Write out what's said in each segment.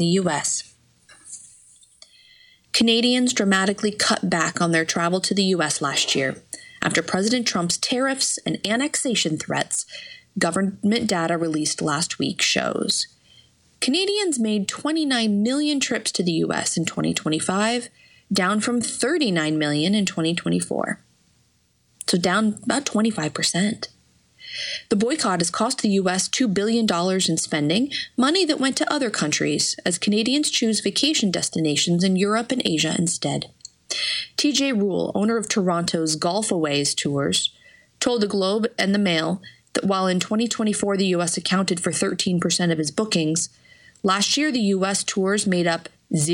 the U.S. Canadians dramatically cut back on their travel to the U.S. last year after President Trump's tariffs and annexation threats, government data released last week shows. Canadians made 29 million trips to the U.S. in 2025, down from 39 million in 2024. So down about 25%. The boycott has cost the U.S. $2 billion in spending, money that went to other countries, as Canadians choose vacation destinations in Europe and Asia instead. TJ Rule, owner of Toronto's Golfaways Tours, told the Globe and the Mail that while in 2024 the U.S. accounted for 13% of his bookings, last year the U.S. tours made up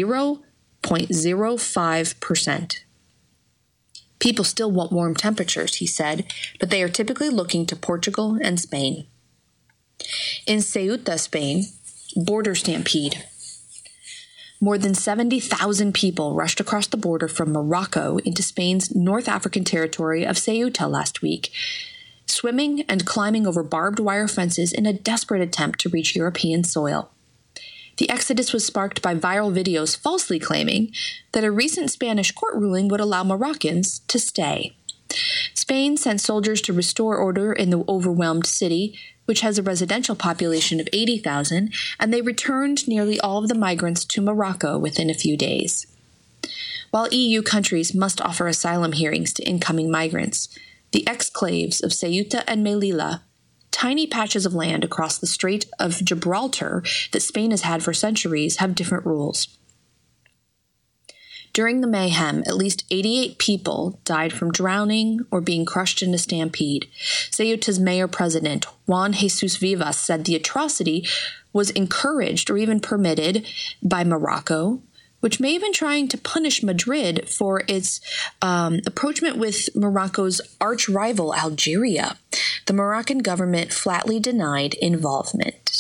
0.05%. People still want warm temperatures, he said, but they are typically looking to Portugal and Spain. In Ceuta, Spain, border stampede. More than 70,000 people rushed across the border from Morocco into Spain's North African territory of Ceuta last week, swimming and climbing over barbed wire fences in a desperate attempt to reach European soil. The exodus was sparked by viral videos falsely claiming that a recent Spanish court ruling would allow Moroccans to stay. Spain sent soldiers to restore order in the overwhelmed city, which has a residential population of 80,000, and they returned nearly all of the migrants to Morocco within a few days. While EU countries must offer asylum hearings to incoming migrants, the exclaves of Ceuta and Melilla, tiny patches of land across the Strait of Gibraltar that Spain has had for centuries, have different rules. During the mayhem, at least 88 people died from drowning or being crushed in a stampede. Ceuta's mayor-president, Juan Jesus Vivas, said the atrocity was encouraged or even permitted by Morocco, which may have been trying to punish Madrid for its approachment with Morocco's arch-rival Algeria. The Moroccan government flatly denied involvement.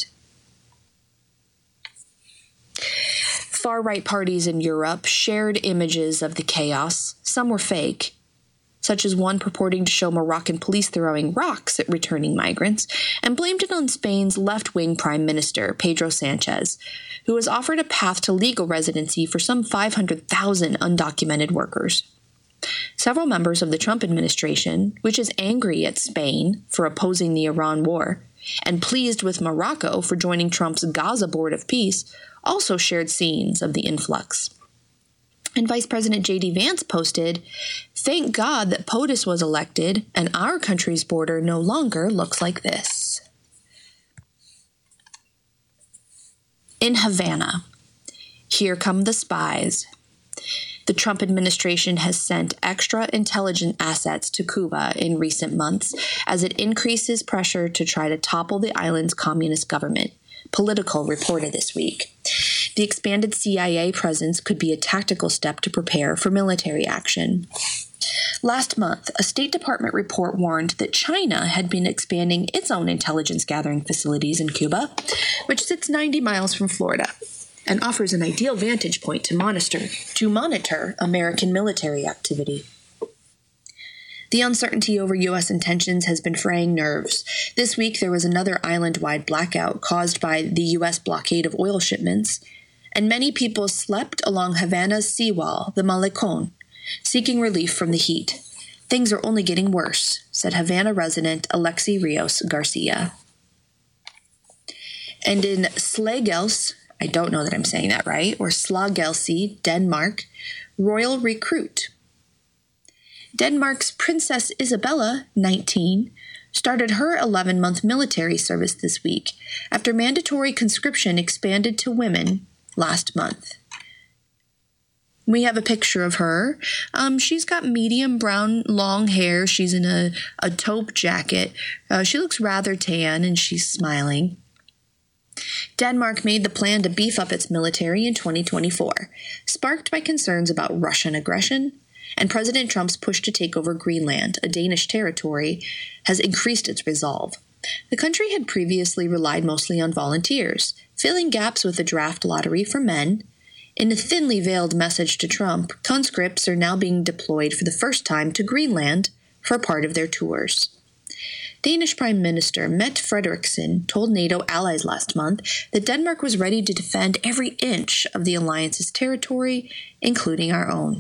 Far-right parties in Europe shared images of the chaos. Some were fake, such as one purporting to show Moroccan police throwing rocks at returning migrants, and blamed it on Spain's left-wing Prime Minister, Pedro Sanchez, who was offered a path to legal residency for some 500,000 undocumented workers. Several members of the Trump administration, which is angry at Spain for opposing the Iran war, and pleased with Morocco for joining Trump's Gaza Board of Peace, also shared scenes of the influx. And Vice President J.D. Vance posted, "Thank God that POTUS was elected and our country's border no longer looks like this." In Havana, here come the spies. The Trump administration has sent extra intelligence assets to Cuba in recent months as it increases pressure to try to topple the island's communist government, Politico reported this week. The expanded CIA presence could be a tactical step to prepare for military action. Last month, a State Department report warned that China had been expanding its own intelligence-gathering facilities in Cuba, which sits 90 miles from Florida, and offers an ideal vantage point to monitor American military activity. The uncertainty over U.S. intentions has been fraying nerves. This week, there was another island-wide blackout caused by the U.S. blockade of oil shipments, and many people slept along Havana's seawall, the Malecon, seeking relief from the heat. "Things are only getting worse," said Havana resident Alexi Rios Garcia. And in Slagelse, I don't know that I'm saying that right, or Slagelse, Denmark, royal recruit. Denmark's Princess Isabella, 19, started her 11-month military service this week after mandatory conscription expanded to women last month. We have a picture of her. She's got medium brown long hair. She's in a taupe jacket. She looks rather tan and she's smiling. Denmark made the plan to beef up its military in 2024, sparked by concerns about Russian aggression, and President Trump's push to take over Greenland, a Danish territory, has increased its resolve. The country had previously relied mostly on volunteers, filling gaps with a draft lottery for men. In a thinly veiled message to Trump, conscripts are now being deployed for the first time to Greenland for part of their tours. Danish Prime Minister Mette Frederiksen told NATO allies last month that Denmark was ready to defend every inch of the alliance's territory, including our own.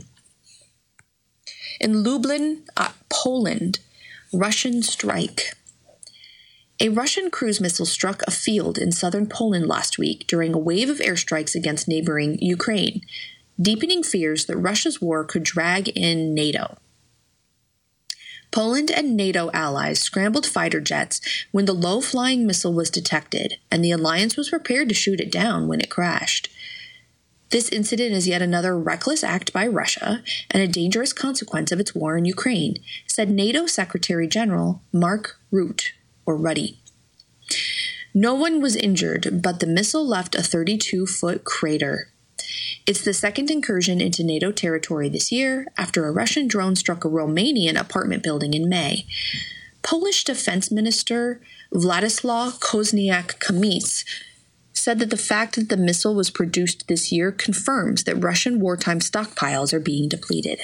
In Lublin, Poland, Russian strike. A Russian cruise missile struck a field in southern Poland last week during a wave of airstrikes against neighboring Ukraine, deepening fears that Russia's war could drag in NATO. Poland and NATO allies scrambled fighter jets when the low-flying missile was detected, and the alliance was prepared to shoot it down when it crashed. This incident is yet another reckless act by Russia and a dangerous consequence of its war in Ukraine, said NATO Secretary General Mark Rutte. No one was injured, but the missile left a 32-foot crater. It's the second incursion into NATO territory this year after a Russian drone struck a Romanian apartment building in May. Polish Defense Minister Władysław Koźniak-Kamysz said that the fact that the missile was produced this year confirms that Russian wartime stockpiles are being depleted.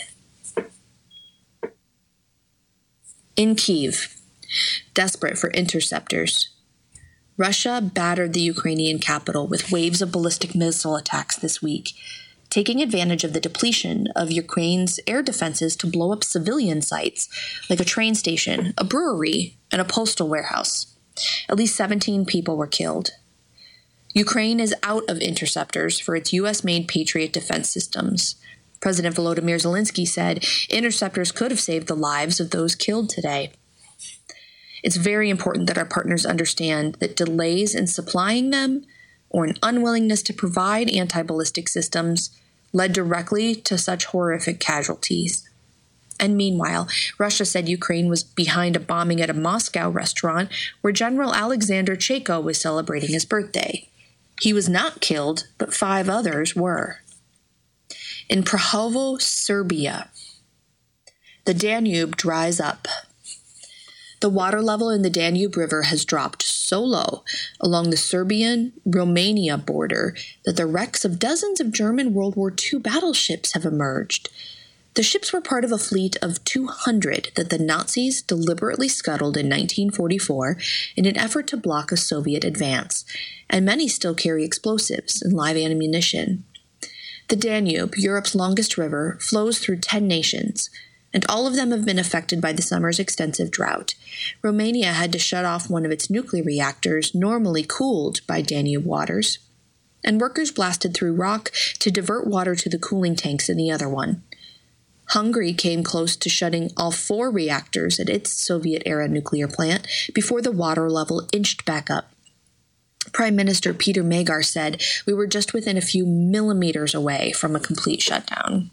In Kyiv, desperate for interceptors, Russia battered the Ukrainian capital with waves of ballistic missile attacks this week, taking advantage of the depletion of Ukraine's air defenses to blow up civilian sites like a train station, a brewery, and a postal warehouse. At least 17 people were killed. Ukraine is out of interceptors for its U.S.-made Patriot defense systems. President Volodymyr Zelensky said interceptors could have saved the lives of those killed today. It's very important that our partners understand that delays in supplying them or an unwillingness to provide anti-ballistic systems led directly to such horrific casualties. And meanwhile, Russia said Ukraine was behind a bombing at a Moscow restaurant where General Alexander Chayko was celebrating his birthday. He was not killed, but 5 others were. In Prahovo, Serbia, the Danube dries up. The water level in the Danube River has dropped so low along the Serbian-Romania border that the wrecks of dozens of German World War II battleships have emerged. The ships were part of a fleet of 200 that the Nazis deliberately scuttled in 1944 in an effort to block a Soviet advance, and many still carry explosives and live ammunition. The Danube, Europe's longest river, flows through 10 nations, and all of them have been affected by the summer's extensive drought. Romania had to shut off one of its nuclear reactors, normally cooled by Danube waters, and workers blasted through rock to divert water to the cooling tanks in the other one. Hungary came close to shutting all 4 reactors at its Soviet-era nuclear plant before the water level inched back up. Prime Minister Peter Magyar said, "We were just within a few millimeters away from a complete shutdown."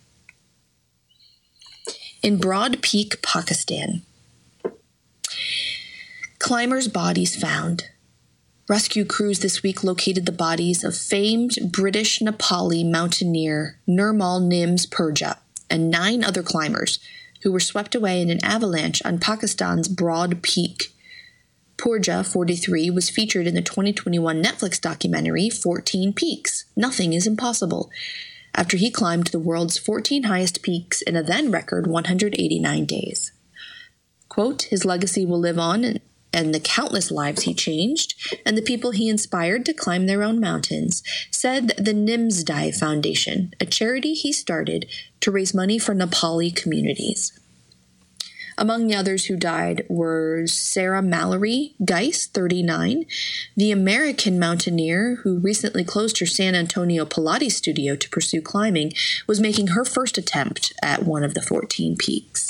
In Broad Peak, Pakistan, climbers' bodies found. Rescue crews this week located the bodies of famed British Nepali mountaineer Nirmal Nims Purja and 9 other climbers who were swept away in an avalanche on Pakistan's Broad Peak. Purja, 43, was featured in the 2021 Netflix documentary 14 Peaks, Nothing is Impossible, after he climbed the world's 14 highest peaks in a then-record 189 days. Quote, "His legacy will live on and the countless lives he changed and the people he inspired to climb their own mountains," said the Nimsdai Foundation, a charity he started to raise money for Nepali communities. Among the others who died were Sarah Mallory Geis, 39, the American mountaineer who recently closed her San Antonio Pilates studio to pursue climbing, was making her first attempt at one of the 14 peaks.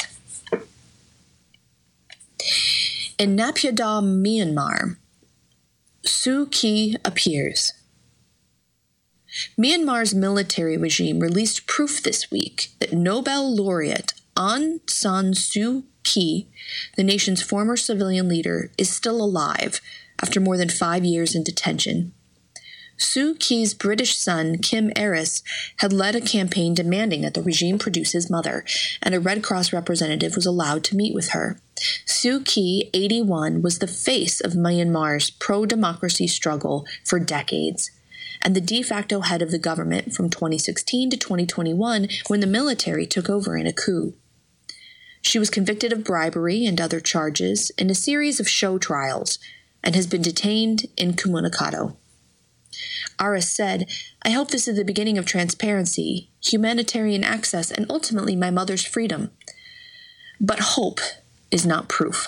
In Naypyidaw, Myanmar, Suu Kyi appears. Myanmar's military regime released proof this week that Nobel laureate Aung San Suu Kyi, the nation's former civilian leader, is still alive after more than 5 years in detention. Suu Kyi's British son, Kim Aris, had led a campaign demanding that the regime produce his mother, and a Red Cross representative was allowed to meet with her. Suu Kyi, 81, was the face of Myanmar's pro-democracy struggle for decades, and the de facto head of the government from 2016 to 2021 when the military took over in a coup. She was convicted of bribery and other charges in a series of show trials and has been detained incommunicado. Aras said, "I hope this is the beginning of transparency, humanitarian access, and ultimately my mother's freedom. But hope is not proof."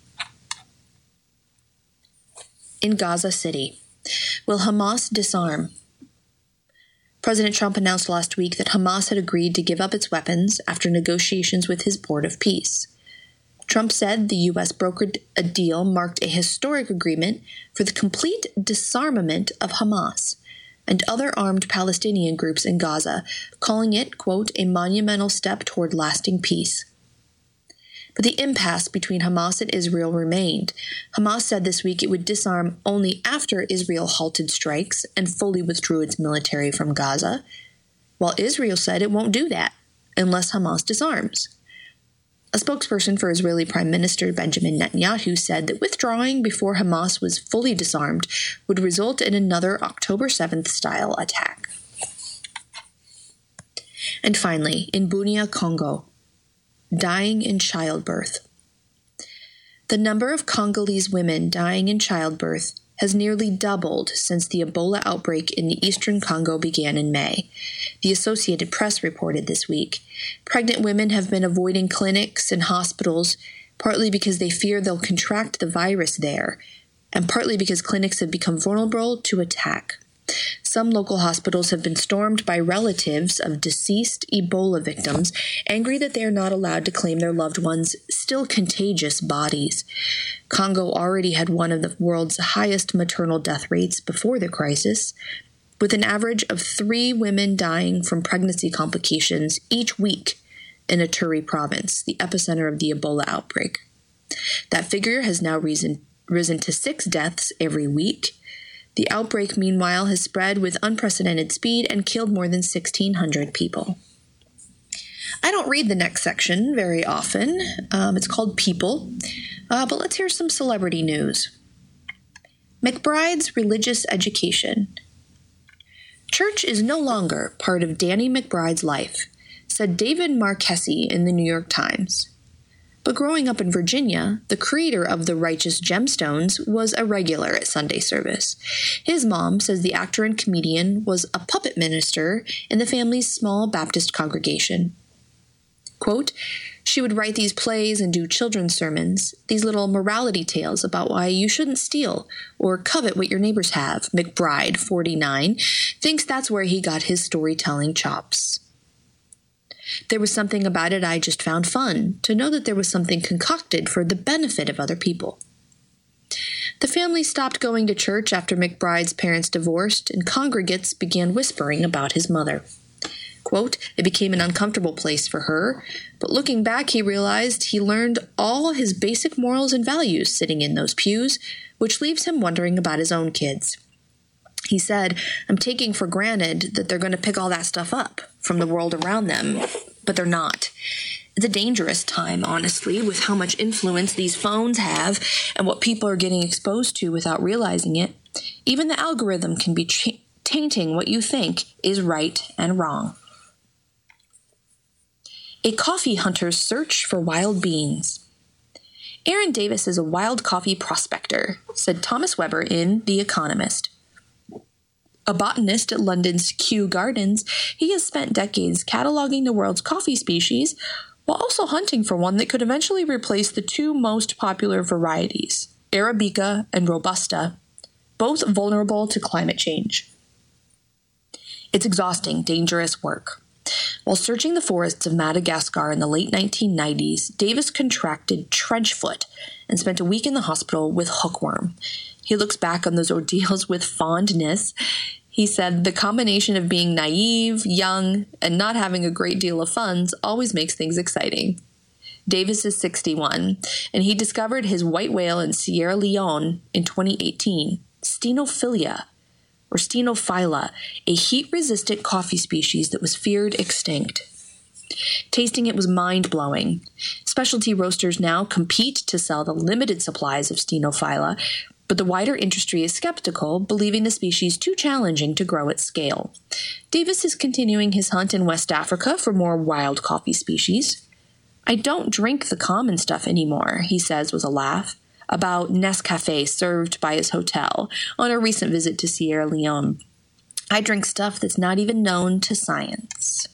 In Gaza City, will Hamas disarm? President Trump announced last week that Hamas had agreed to give up its weapons after negotiations with his Board of Peace. Trump said the U.S. brokered a deal marked a historic agreement for the complete disarmament of Hamas and other armed Palestinian groups in Gaza, calling it, quote, "a monumental step toward lasting peace." But the impasse between Hamas and Israel remained. Hamas said this week it would disarm only after Israel halted strikes and fully withdrew its military from Gaza, while Israel said it won't do that unless Hamas disarms. A spokesperson for Israeli Prime Minister Benjamin Netanyahu said that withdrawing before Hamas was fully disarmed would result in another October 7th style attack. And finally, in Bunia, Congo, dying in childbirth. The number of Congolese women dying in childbirth has nearly doubled since the Ebola outbreak in the eastern Congo began in May. The Associated Press reported this week. Pregnant women have been avoiding clinics and hospitals, partly because they fear they'll contract the virus there, and partly because clinics have become vulnerable to attack. Some local hospitals have been stormed by relatives of deceased Ebola victims, angry that they are not allowed to claim their loved ones' still contagious bodies. Congo already had one of the world's highest maternal death rates before the crisis, with an average of 3 women dying from pregnancy complications each week in Ituri province, the epicenter of the Ebola outbreak. That figure has now risen to 6 deaths every week. The outbreak, meanwhile, has spread with unprecedented speed and killed more than 1,600 people. I don't read the next section very often. It's called People. But let's hear some celebrity news. McBride's religious education. Church is no longer part of Danny McBride's life, said David Marquesi in the New York Times. But growing up in Virginia, the creator of the Righteous Gemstones was a regular at Sunday service. His mom says the actor and comedian was a puppet minister in the family's small Baptist congregation. Quote, "She would write these plays and do children's sermons, these little morality tales about why you shouldn't steal or covet what your neighbors have. McBride, 49, thinks that's where he got his storytelling chops. There was something about it I just found fun, to know that there was something concocted for the benefit of other people." The family stopped going to church after McBride's parents divorced, and congregates began whispering about his mother. Quote, "It became an uncomfortable place for her, but looking back he realized he learned all his basic morals and values sitting in those pews, which leaves him wondering about his own kids. He said, I'm taking for granted that they're going to pick all that stuff up from the world around them, but they're not. It's a dangerous time, honestly, with how much influence these phones have and what people are getting exposed to without realizing it. Even the algorithm can be tainting what you think is right and wrong." A coffee hunter's search for wild beans. Aaron Davis is a wild coffee prospector, said Thomas Weber in The Economist. A botanist at London's Kew Gardens, he has spent decades cataloging the world's coffee species while also hunting for one that could eventually replace the 2 most popular varieties, Arabica and Robusta, both vulnerable to climate change. It's exhausting, dangerous work. While searching the forests of Madagascar in the late 1990s, Davis contracted trenchfoot and spent a week in the hospital with hookworm. He looks back on those ordeals with fondness. He said, "The combination of being naive, young, and not having a great deal of funds always makes things exciting." Davis is 61, and he discovered his white whale in Sierra Leone in 2018, Stenophylla, or Stenophylla, a heat-resistant coffee species that was feared extinct. Tasting it was mind-blowing. Specialty roasters now compete to sell the limited supplies of Stenophylla, but the wider industry is skeptical, believing the species too challenging to grow at scale. Davis is continuing his hunt in West Africa for more wild coffee species. "I don't drink the common stuff anymore," he says with a laugh about Nescafe served by his hotel on a recent visit to Sierra Leone. "I drink stuff that's not even known to science."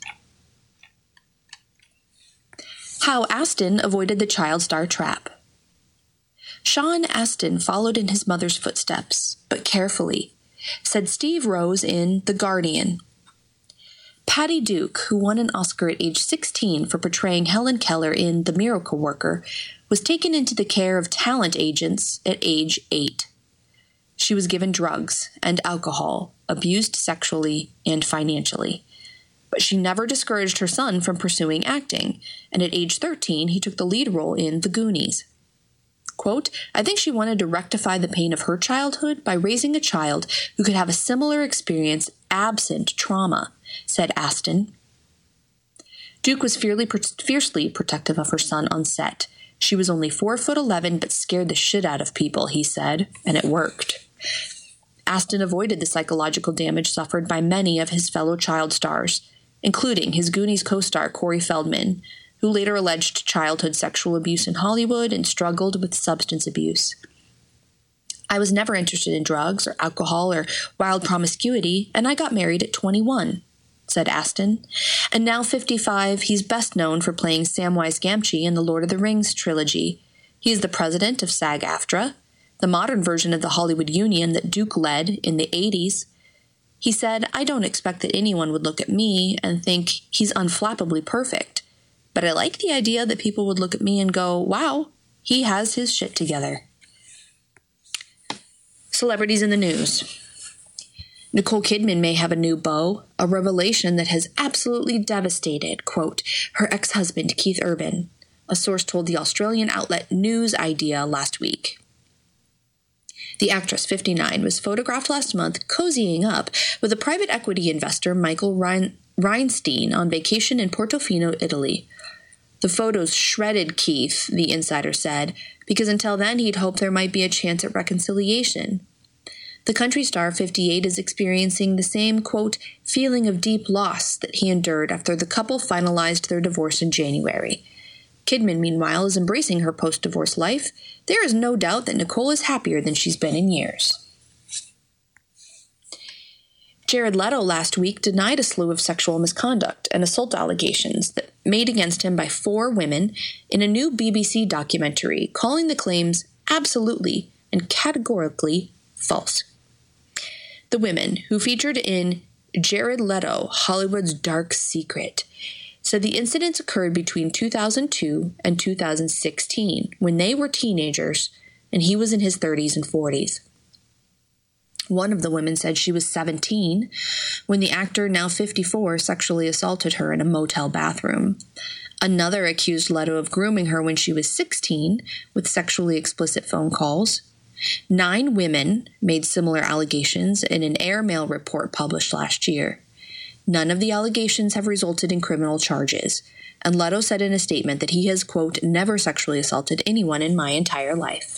How Aston avoided the child star trap. Sean Astin followed in his mother's footsteps, but carefully, said Steve Rose in The Guardian. Patty Duke, who won an Oscar at age 16 for portraying Helen Keller in The Miracle Worker, was taken into the care of talent agents at age 8. She was given drugs and alcohol, abused sexually and financially. But she never discouraged her son from pursuing acting, and at age 13 he took the lead role in The Goonies. Quote, "I think she wanted to rectify the pain of her childhood by raising a child who could have a similar experience absent trauma," said Astin. Duke was fiercely protective of her son on set. "She was only 4'11", but scared the shit out of people," he said, and it worked. Astin avoided the psychological damage suffered by many of his fellow child stars, including his Goonies co-star Corey Feldman, who later alleged childhood sexual abuse in Hollywood and struggled with substance abuse. "I was never interested in drugs or alcohol or wild promiscuity, and I got married at 21, said Astin. And now 55, he's best known for playing Samwise Gamgee in the Lord of the Rings trilogy. He is the president of SAG-AFTRA, the modern version of the Hollywood Union that Duke led in the 80s. He said, "I don't expect that anyone would look at me and think he's unflappably perfect. But I like the idea that people would look at me and go, wow, he has his shit together." Celebrities in the news. Nicole Kidman may have a new beau, a revelation that has absolutely devastated, quote, her ex-husband Keith Urban, a source told the Australian outlet News Idea last week. The actress, 59, was photographed last month cozying up with a private equity investor, Michael Reinstein, on vacation in Portofino, Italy. The photos shredded Keith, the insider said, because until then he'd hoped there might be a chance at reconciliation. The country star, 58, is experiencing the same, quote, feeling of deep loss that he endured after the couple finalized their divorce in January. Kidman, meanwhile, is embracing her post-divorce life. There is no doubt that Nicole is happier than she's been in years. Jared Leto last week denied a slew of sexual misconduct and assault allegations that made against him by 4 women in a new BBC documentary, calling the claims absolutely and categorically false. The women, who featured in Jared Leto, Hollywood's Dark Secret, said the incidents occurred between 2002 and 2016, when they were teenagers and he was in his 30s and 40s. One of the women said she was 17 when the actor, now 54, sexually assaulted her in a motel bathroom. Another accused Leto of grooming her when she was 16 with sexually explicit phone calls. 9 women made similar allegations in an airmail report published last year. None of the allegations have resulted in criminal charges, and Leto said in a statement that he has, quote, never sexually assaulted anyone in my entire life.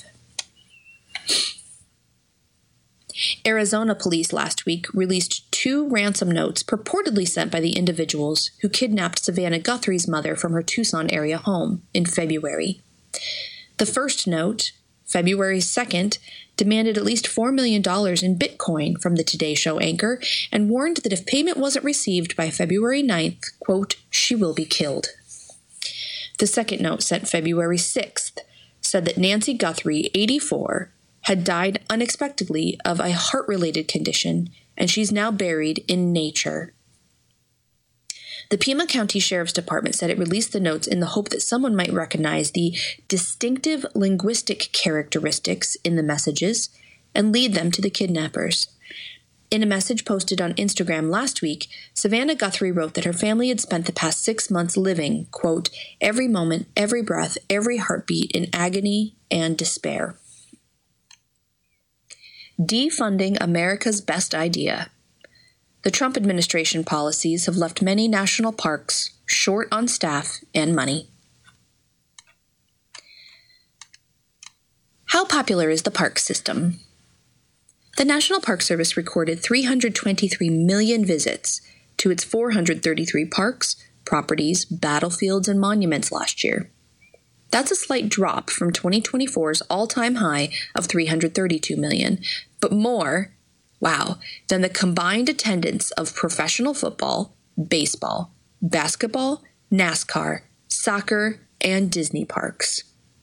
Arizona police last week released 2 ransom notes purportedly sent by the individuals who kidnapped Savannah Guthrie's mother from her Tucson area home in February. The first note, February 2nd, demanded at least $4 million in Bitcoin from the Today Show anchor and warned that if payment wasn't received by February 9th, quote, she will be killed. The second note, sent February 6th, said that Nancy Guthrie, 84, had died unexpectedly of a heart-related condition, and she's now buried in nature. The Pima County Sheriff's Department said it released the notes in the hope that someone might recognize the distinctive linguistic characteristics in the messages and lead them to the kidnappers. In a message posted on Instagram last week, Savannah Guthrie wrote that her family had spent the past 6 months living, quote, every moment, every breath, every heartbeat in agony and despair. Defunding America's best idea. The Trump administration policies have left many national parks short on staff and money. How popular is the park system? The National Park Service recorded 323 million visits to its 433 parks, properties, battlefields, and monuments last year. That's a slight drop from 2024's all-time high of $332 million, but more, than the combined attendance of professional football, baseball, basketball, NASCAR, soccer, and Disney parks.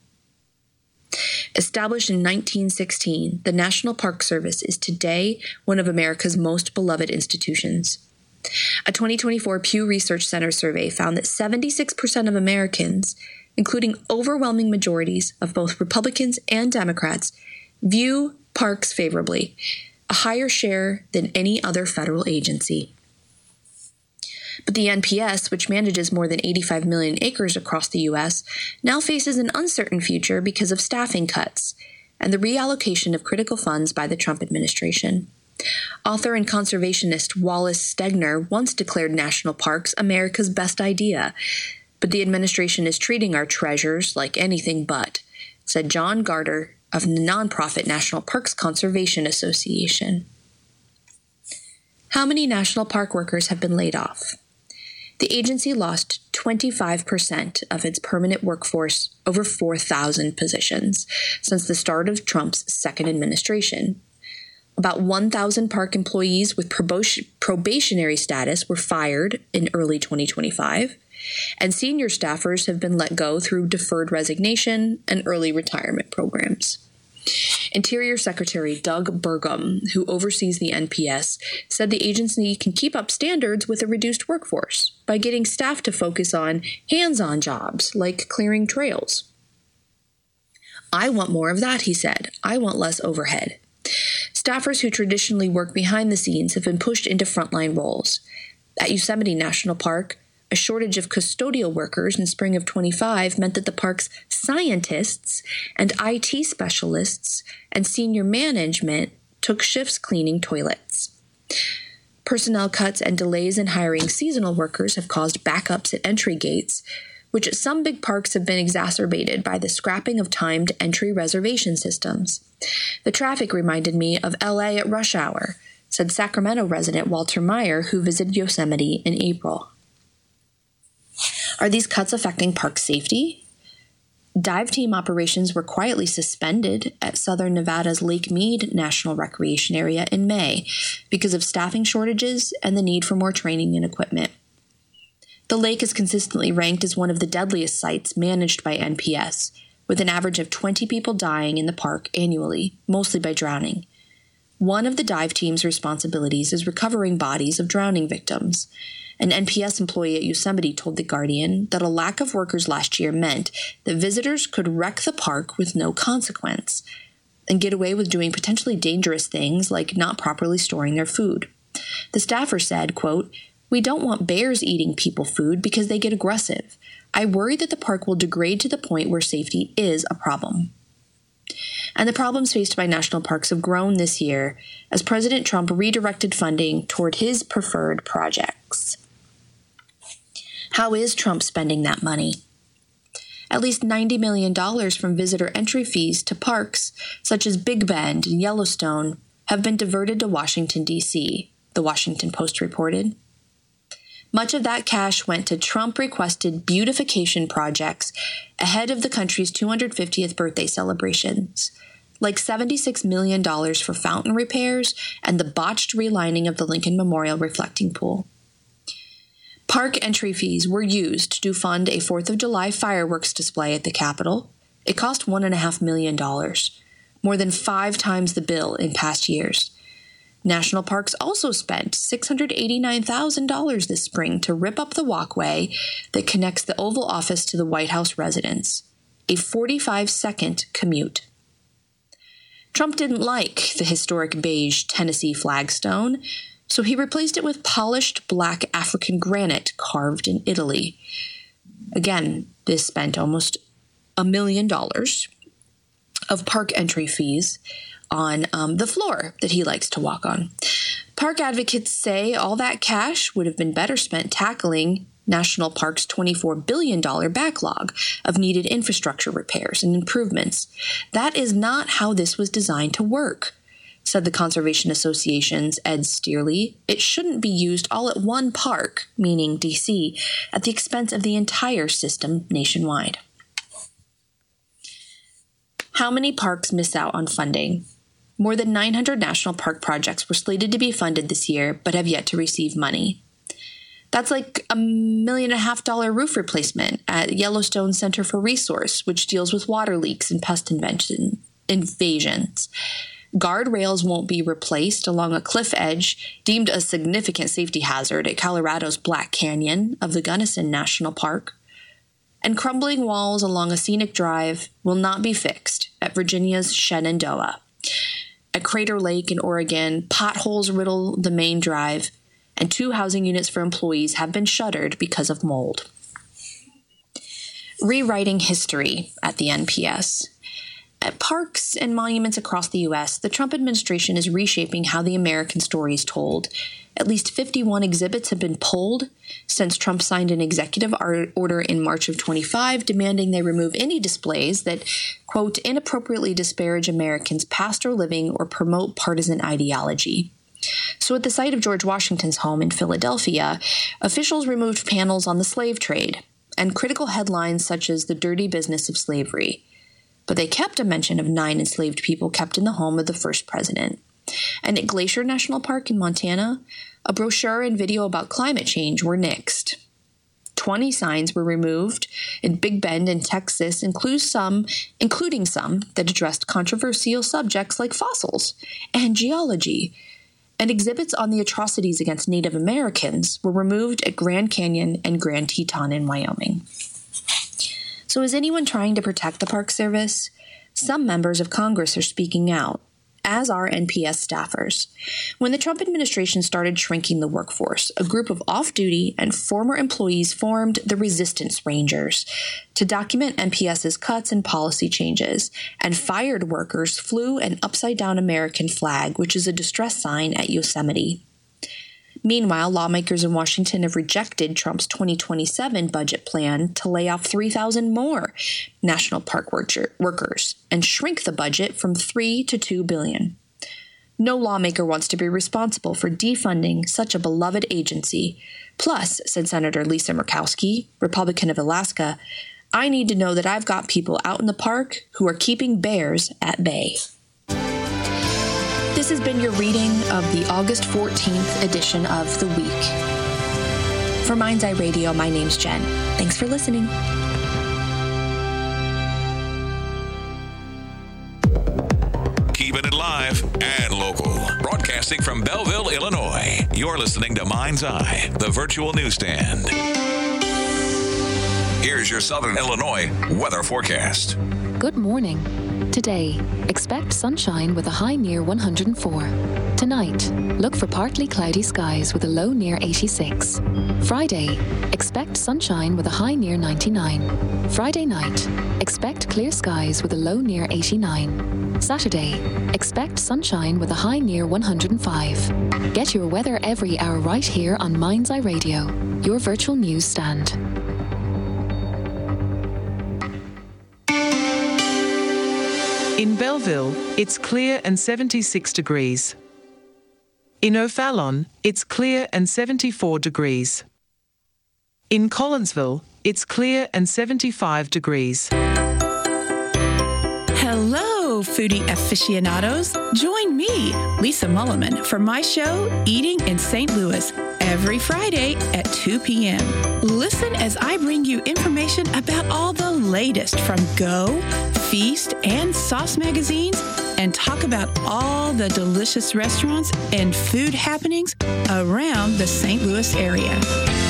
Established in 1916, the National Park Service is today one of America's most beloved institutions. A 2024 Pew Research Center survey found that 76% of Americans, including overwhelming majorities of both Republicans and Democrats, view parks favorably, a higher share than any other federal agency. But the NPS, which manages more than 85 million acres across the U.S., now faces an uncertain future because of staffing cuts and the reallocation of critical funds by the Trump administration. Author and conservationist Wallace Stegner once declared national parks America's best idea, but the administration is treating our treasures like anything but, said John Garter of the nonprofit National Parks Conservation Association. How many national park workers have been laid off? The agency lost 25% of its permanent workforce, over 4,000 positions, since the start of Trump's second administration. About 1,000 park employees with probationary status were fired in early 2025, and senior staffers have been let go through deferred resignation and early retirement programs. Interior Secretary Doug Burgum, who oversees the NPS, said the agency can keep up standards with a reduced workforce by getting staff to focus on hands-on jobs like clearing trails. I want more of that, he said. I want less overhead. Staffers who traditionally work behind the scenes have been pushed into frontline roles. At Yosemite National Park, a shortage of custodial workers in spring of 25 meant that the park's scientists and IT specialists and senior management took shifts cleaning toilets. Personnel cuts and delays in hiring seasonal workers have caused backups at entry gates, which at some big parks have been exacerbated by the scrapping of timed entry reservation systems. The traffic reminded me of LA at rush hour, said Sacramento resident Walter Meyer, who visited Yosemite in April. Are these cuts affecting park safety? Dive team operations were quietly suspended at Southern Nevada's Lake Mead National Recreation Area in May because of staffing shortages and the need for more training and equipment. The lake is consistently ranked as one of the deadliest sites managed by NPS, with an average of 20 people dying in the park annually, mostly by drowning. One of the dive team's responsibilities is recovering bodies of drowning victims. An NPS employee at Yosemite told The Guardian that a lack of workers last year meant that visitors could wreck the park with no consequence and get away with doing potentially dangerous things like not properly storing their food. The staffer said, quote, "We don't want bears eating people food because they get aggressive. I worry that the park will degrade to the point where safety is a problem." And the problems faced by national parks have grown this year as President Trump redirected funding toward his preferred projects. How is Trump spending that money? At least $90 million from visitor entry fees to parks such as Big Bend and Yellowstone have been diverted to Washington, D.C., the Washington Post reported. Much of that cash went to Trump-requested beautification projects ahead of the country's 250th birthday celebrations, like $76 million for fountain repairs and the botched relining of the Lincoln Memorial reflecting pool. Park entry fees were used to fund a 4th of July fireworks display at the Capitol. It cost $1.5 million, more than 5 times the bill in past years. National parks also spent $689,000 this spring to rip up the walkway that connects the Oval Office to the White House residence, a 45-second commute. Trump didn't like the historic beige Tennessee flagstone, so he replaced it with polished black African granite carved in Italy. Again, this spent almost $1 million of park entry fees on the floor that he likes to walk on. Park advocates say all that cash would have been better spent tackling National Park's $24 billion backlog of needed infrastructure repairs and improvements. That is not how this was designed to work. said the Conservation Association's Ed Steerley. It shouldn't be used all at one park, meaning D.C., at the expense of the entire system nationwide. How many parks miss out on funding? More than 900 national park projects were slated to be funded this year, but have yet to receive money. That's like $1.5 million roof replacement at Yellowstone Center for Resource, which deals with water leaks and pest invasions. Guardrails won't be replaced along a cliff edge deemed a significant safety hazard at Colorado's Black Canyon of the Gunnison National Park. And crumbling walls along a scenic drive will not be fixed at Virginia's Shenandoah. At Crater Lake in Oregon, potholes riddle the main drive, and 2 housing units for employees have been shuttered because of mold. Rewriting history at the NPS. At parks and monuments across the U.S., the Trump administration is reshaping how the American story is told. At least 51 exhibits have been pulled since Trump signed an executive order in March of 25 demanding they remove any displays that, quote, inappropriately disparage Americans past or living or promote partisan ideology. So at the site of George Washington's home in Philadelphia, officials removed panels on the slave trade and critical headlines such as the dirty business of slavery. But they kept a mention of 9 enslaved people kept in the home of the first president. And at Glacier National Park in Montana, a brochure and video about climate change were nixed. 20 signs were removed in Big Bend in Texas, including some that addressed controversial subjects like fossils and geology. And exhibits on the atrocities against Native Americans were removed at Grand Canyon and Grand Teton in Wyoming. So is anyone trying to protect the Park Service? Some members of Congress are speaking out, as are NPS staffers. When the Trump administration started shrinking the workforce, a group of off-duty and former employees formed the Resistance Rangers to document NPS's cuts and policy changes, and fired workers flew an upside-down American flag, which is a distress sign at Yosemite. Meanwhile, lawmakers in Washington have rejected Trump's 2027 budget plan to lay off 3,000 more national park workers and shrink the budget from $3 to $2 billion. No lawmaker wants to be responsible for defunding such a beloved agency. Plus, said Senator Lisa Murkowski, Republican of Alaska, I need to know that I've got people out in the park who are keeping bears at bay. This has been your reading of the August 14th edition of The Week. For Mind's Eye Radio, my name's Jen. Thanks for listening. Keeping it live and local. Broadcasting from Belleville, Illinois. You're listening to Mind's Eye, the virtual newsstand. Here's your Southern Illinois weather forecast. Good morning. Today, expect sunshine with a high near 104. Tonight, look for partly cloudy skies with a low near 86. Friday, expect sunshine with a high near 99. Friday night, expect clear skies with a low near 89. Saturday, expect sunshine with a high near 105. Get your weather every hour right here on Mind's Eye Radio, your virtual news stand. In Belleville, it's clear and 76 degrees. In O'Fallon, it's clear and 74 degrees. In Collinsville, it's clear and 75 degrees. Hello, foodie aficionados. Join me, Lisa Mulliman, for my show, Eating in St. Louis, every Friday at 2 p.m. Listen as I bring you information about all the latest from Go, Feast, and Sauce magazines, and talk about all the delicious restaurants and food happenings around the St. Louis area.